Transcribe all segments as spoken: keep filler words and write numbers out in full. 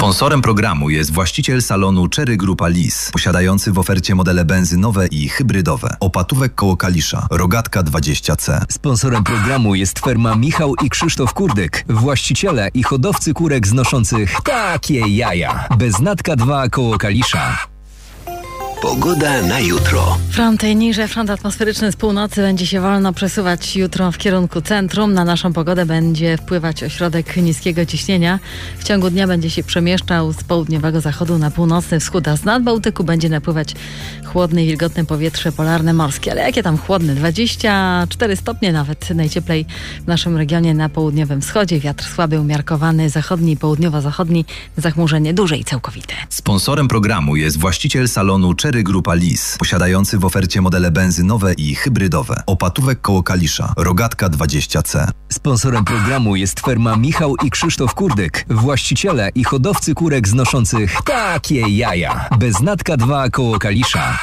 Sponsorem programu jest właściciel salonu Cherry Grupa Lis, posiadający w ofercie modele benzynowe i hybrydowe. Opatówek koło Kalisza, Rogatka dwadzieścia C. Sponsorem programu jest firma Michał i Krzysztof Kurdek, właściciele i hodowcy kurek znoszących takie jaja. Beznatka dwa koło Kalisza. Pogoda na jutro. Front niżej, front atmosferyczny z północy będzie się wolno przesuwać jutro w kierunku centrum. Na naszą pogodę będzie wpływać ośrodek niskiego ciśnienia. W ciągu dnia będzie się przemieszczał z południowego zachodu na północny wschód, a z nad Bałtyku będzie napływać chłodne i wilgotne powietrze polarne morskie. Ale jakie tam chłodne? dwadzieścia cztery stopnie nawet najcieplej w naszym regionie na południowym wschodzie. Wiatr słaby, umiarkowany, zachodni i południowo-zachodni, zachmurzenie duże i całkowite. Sponsorem programu jest właściciel salonu Cherry Grupa Lis, posiadający w ofercie modele benzynowe i hybrydowe. Opatówek koło Kalisza, Rogatka dwadzieścia C. Sponsorem programu jest firma Michał i Krzysztof Kurdek, właściciele i hodowcy kurek znoszących takie jaja. Beznatka dwa koło Kalisza.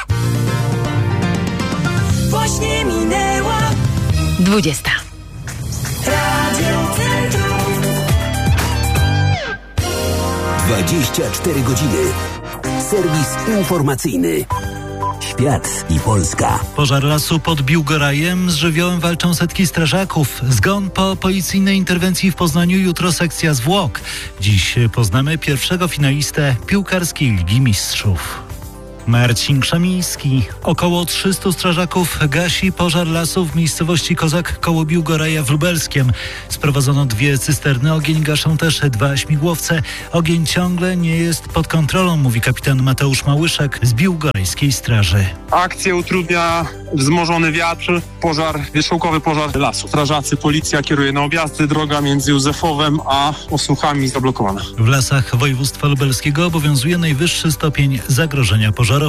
Właśnie minęła dwudziesta. Radio Centrum. dwadzieścia cztery godziny. Serwis informacyjny. Świat i Polska. Pożar lasu pod Biłgorajem. Z żywiołem walczą setki strażaków. Zgon po policyjnej interwencji w Poznaniu. Jutro sekcja zwłok. Dziś poznamy pierwszego finalistę piłkarskiej Ligi Mistrzów. Marcin Krzemiński. Około trzystu strażaków gasi pożar lasu w miejscowości Kozak koło Biłgoraja w Lubelskiem. Sprowadzono dwie cysterny, ogień gaszą też dwa śmigłowce. Ogień ciągle nie jest pod kontrolą, mówi kapitan Mateusz Małyszek z Biłgorajskiej Straży. Akcję utrudnia wzmożony wiatr, pożar, wierzchołkowy pożar lasu. Strażacy, policja kieruje na objazdy, droga między Józefowem a Osłuchami zablokowana. W lasach województwa lubelskiego obowiązuje najwyższy stopień zagrożenia pożarowego.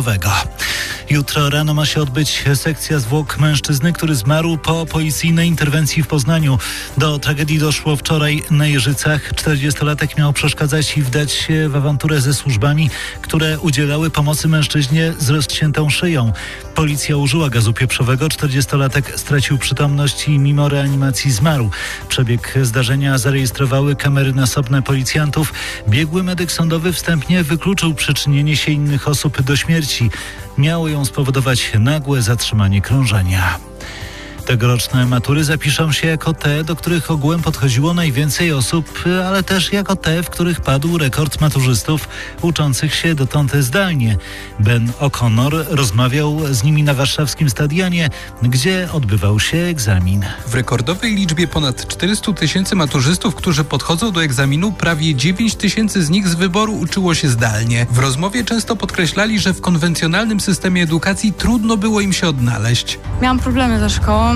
Jutro rano ma się odbyć sekcja zwłok mężczyzny, który zmarł po policyjnej interwencji w Poznaniu. Do tragedii doszło wczoraj na Jeżycach. czterdziestolatek miał przeszkadzać i wdać się w awanturę ze służbami, które udzielały pomocy mężczyźnie z rozciętą szyją. Policja użyła gazu pieprzowego. czterdziestolatek stracił przytomność i mimo reanimacji zmarł. Przebieg zdarzenia zarejestrowały kamery nasobne policjantów. Biegły medyk sądowy wstępnie wykluczył przyczynienie się innych osób do śmierci. Miało ją spowodować nagłe zatrzymanie krążenia. Tegoroczne matury zapiszą się jako te, do których ogółem podchodziło najwięcej osób, ale też jako te, w których padł rekord maturzystów uczących się dotąd zdalnie. Ben O'Connor rozmawiał z nimi na warszawskim stadionie, gdzie odbywał się egzamin. W rekordowej liczbie ponad czterystu tysięcy maturzystów, którzy podchodzą do egzaminu, prawie dziewięć tysięcy z nich z wyboru uczyło się zdalnie. W rozmowie często podkreślali, że w konwencjonalnym systemie edukacji trudno było im się odnaleźć. Miałam problemy ze szkołą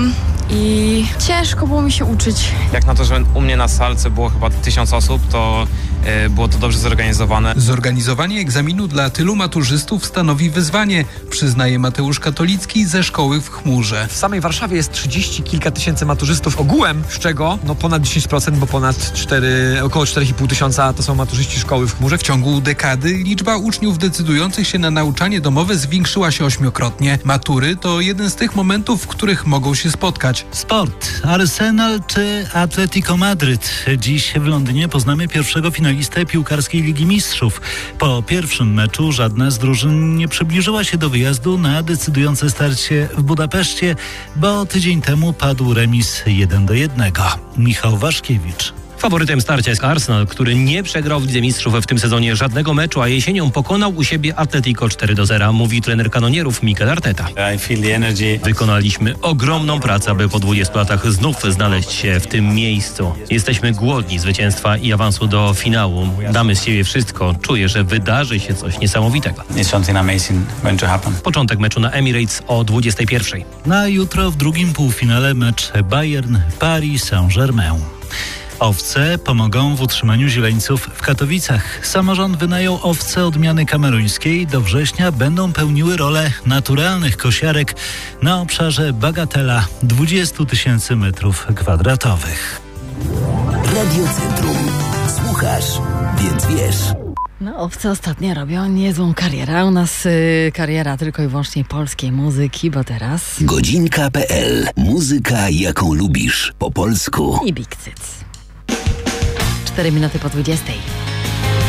i ciężko było mi się uczyć. Jak na to, że u mnie na salce było chyba tysiąc osób, to y, było to dobrze zorganizowane. Zorganizowanie egzaminu dla tylu maturzystów stanowi wyzwanie, przyznaje Mateusz Katolicki ze szkoły w Chmurze. W samej Warszawie jest trzydzieści kilka tysięcy maturzystów ogółem, z czego no ponad dziesięć procent, bo ponad cztery, około cztery i pół tysiąca to są maturzyści szkoły w Chmurze. W ciągu dekady liczba uczniów decydujących się na nauczanie domowe zwiększyła się ośmiokrotnie. Matury to jeden z tych momentów, w których mogą się spotkać. Sport. Arsenal czy Atletico Madryt? Dziś w Londynie poznamy pierwszego finalistę piłkarskiej Ligi Mistrzów. Po pierwszym meczu żadna z drużyn nie przybliżyła się do wyjazdu na decydujące starcie w Budapeszcie, bo tydzień temu padł remis jeden do jednego. Michał Waszkiewicz. Faworytem starcia jest Arsenal, który nie przegrał w Lidze Mistrzów w tym sezonie żadnego meczu, a jesienią pokonał u siebie Atletico cztery do zera, mówi trener kanonierów Mikel Arteta. Wykonaliśmy ogromną pracę, aby po dwudziestu latach znów znaleźć się w tym miejscu. Jesteśmy głodni zwycięstwa i awansu do finału. Damy z siebie wszystko. Czuję, że wydarzy się coś niesamowitego. Początek meczu na Emirates o dwudziestej pierwszej. Na jutro w drugim półfinale mecz Bayern-Paris Saint-Germain. Owce pomogą w utrzymaniu zieleńców w Katowicach. Samorząd wynajął owce odmiany kameruńskiej. Do września będą pełniły rolę naturalnych kosiarek na obszarze bagatela dwudziestu tysięcy metrów kwadratowych. Radio Centrum. Słuchasz, więc wiesz. No, owce ostatnio robią niezłą karierę. U nas y, kariera tylko i wyłącznie polskiej muzyki, bo teraz... Godzinka kropka pe el. Muzyka, jaką lubisz. Po polsku. I Big Cyc. Cztery minuty po dwudziestej.